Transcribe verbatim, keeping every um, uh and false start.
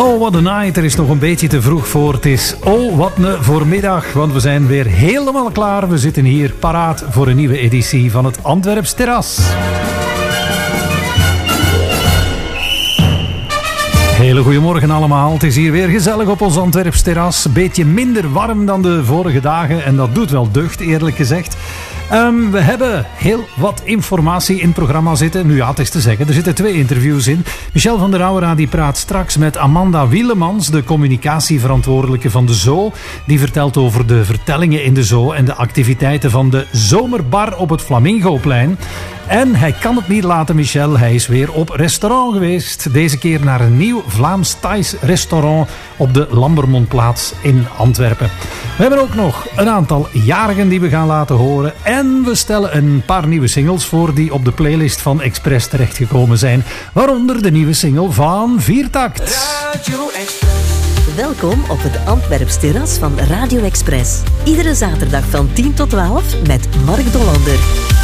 Oh, what a night. Er is nog een beetje te vroeg voor. Het is oh, wat een voormiddag. Want we zijn weer helemaal klaar. We zitten hier paraat voor een nieuwe editie van het Antwerps Terras. Hele goedemorgen allemaal. Het is hier weer gezellig op ons Antwerps Terras. Een beetje minder warm dan de vorige dagen. En dat doet wel deugd, eerlijk gezegd. Um, we hebben heel wat informatie in het programma zitten. Nu ja, het is te zeggen, er zitten twee interviews in. Michel van der Ouwera die praat straks met Amanda Wielemans, de communicatieverantwoordelijke van de Zoo. Die vertelt over de vertellingen in de Zoo en de activiteiten van de Zomerbar op het Flamingoplein. En hij kan het niet laten, Michel. Hij is weer op restaurant geweest. Deze keer naar een nieuw Vlaams-Thais restaurant op de Lambermontplaats in Antwerpen. We hebben ook nog een aantal jarigen die we gaan laten horen. En we stellen een paar nieuwe singles voor die op de playlist van Express terechtgekomen zijn. Waaronder de nieuwe single van Viertakt. Radio Express. Welkom op het Antwerps Terras van Radio Express. Iedere zaterdag van tien tot twaalf met Mark Dollander.